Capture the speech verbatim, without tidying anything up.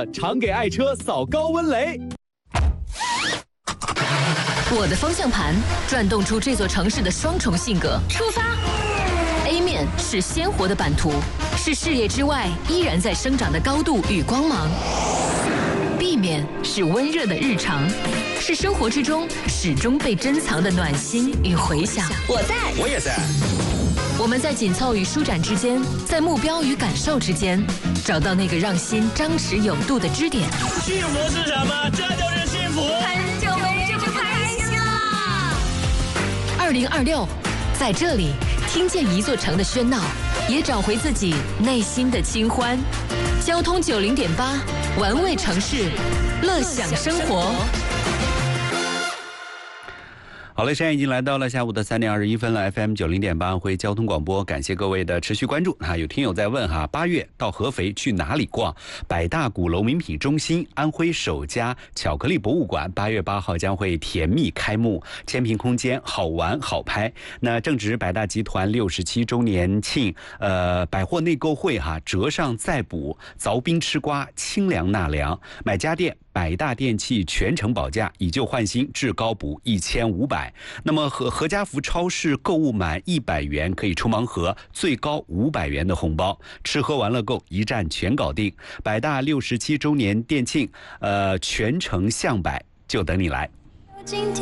常给爱车扫高温雷。 我的方向盘转动出这座城市的双重性格。出发 ！A 面是鲜活的版图，是视野之外依然在生长的高度与光芒。B 面是温热的日常，是生活之中始终被珍藏的暖心与回响。 我在， 我也在。 我们在紧凑与舒展之间，在目标与感受之间，找到那个让心张弛有度的支点。 幸福是什么？这就是幸福。 很久没这么开心了。 二零二六，在这里听见一座城的喧闹，也找回自己内心的清欢。交通九零点八，玩味城市，乐享生活。 好了，现在已经来到了下午的三点二十一分了。F M 九零点八安徽交通广播，感谢各位的持续关注。啊，有听友在问哈，八月到合肥去哪里逛？百大鼓楼名品中心，安徽首家巧克力博物馆，八月八号将会甜蜜开幕，千平空间，好玩好拍。那正值百大集团六十七周年庆，呃，百货内购会哈，折上再补，凿冰吃瓜，清凉纳凉。买家电。百大电器全程保价，以旧换新，至高补一千五百。那么和和家福超市购物满一百元可以抽盲盒，最高五百元的红包。吃喝玩乐购一站全搞定。百大六十七周年店庆，呃，全程向百，就等你来。 今天